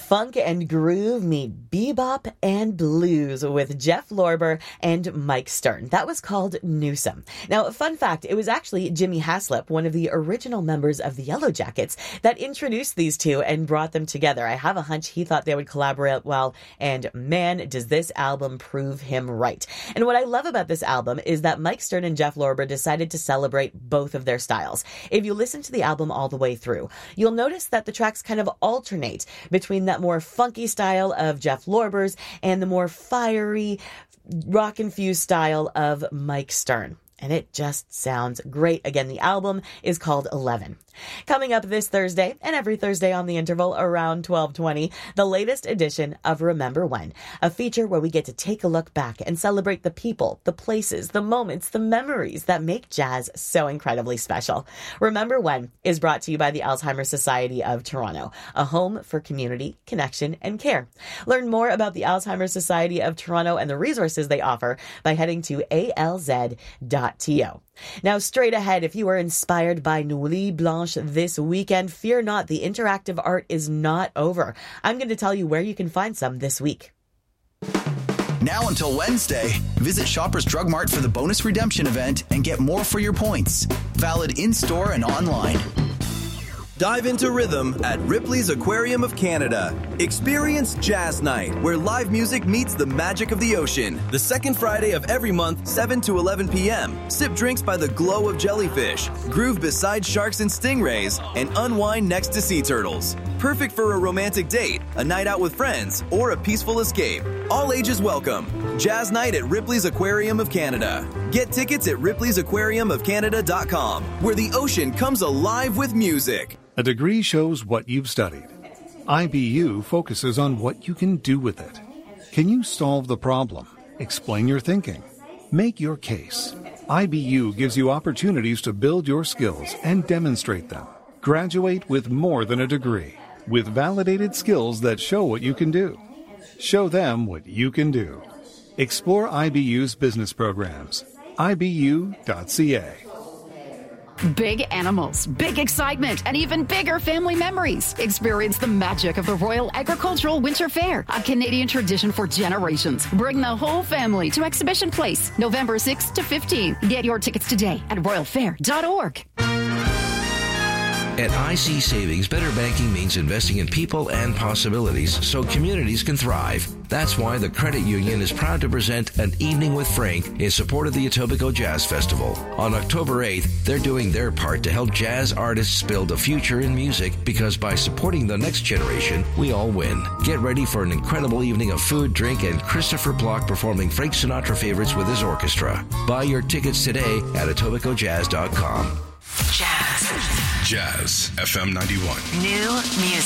Funk and groove meet bebop and blues with Jeff Lorber and Mike Stern. That was called Newsome. Now, fun fact, it was actually Jimmy Haslip, one of the original members of the Yellow Jackets, that introduced these two and brought them together. I have a hunch he thought they would collaborate well, and man, does this album prove him right. And what I love about this album is that Mike Stern and Jeff Lorber decided to celebrate both of their styles. If you listen to the album all the way through, you'll notice that the tracks kind of alternate between that more funky style of Jeff Lorber's and the more fiery, rock-infused style of Mike Stern. And it just sounds great. Again, the album is called 11. Coming up this Thursday, and every Thursday on the interval around 12:20, the latest edition of Remember When, a feature where we get to take a look back and celebrate the people, the places, the moments, the memories that make jazz so incredibly special. Remember When is brought to you by the Alzheimer's Society of Toronto, a home for community, connection, and care. Learn more about the Alzheimer's Society of Toronto and the resources they offer by heading to alz.to. Now, straight ahead, if you are inspired by Nuit Blanche this weekend, fear not, the interactive art is not over. I'm going to tell you where you can find some this week. Now until Wednesday, visit Shoppers Drug Mart for the bonus redemption event and get more for your points. Valid in-store and online. Dive into rhythm at Ripley's Aquarium of Canada. Experience Jazz Night, where live music meets the magic of the ocean. The second Friday of every month, 7 to 11 p.m. Sip drinks by the glow of jellyfish, groove beside sharks and stingrays, and unwind next to sea turtles. Perfect for a romantic date, a night out with friends, or a peaceful escape. All ages welcome. Jazz Night at Ripley's Aquarium of Canada. Get tickets at ripleysAquariumofcanada.com, where the ocean comes alive with music. A degree shows what you've studied. IBU focuses on what you can do with it. Can you solve the problem? Explain your thinking. Make your case. IBU gives you opportunities to build your skills and demonstrate them. Graduate with more than a degree, with validated skills that show what you can do. Show them what you can do. Explore IBU's business programs. IBU.ca. Big animals, big excitement, and even bigger family memories. Experience the magic of the Royal Agricultural Winter Fair, a Canadian tradition for generations. Bring the whole family to Exhibition Place, November 6th to 15th. Get your tickets today at royalfair.org. At IC Savings, better banking means investing in people and possibilities so communities can thrive. That's why the Credit Union is proud to present an Evening with Frank in support of the Etobicoke Jazz Festival. On October 8th, they're doing their part to help jazz artists build a future in music, because by supporting the next generation, we all win. Get ready for an incredible evening of food, drink, and Christopher Block performing Frank Sinatra favorites with his orchestra. Buy your tickets today at etobicojazz.com. Jazz FM 91. New music.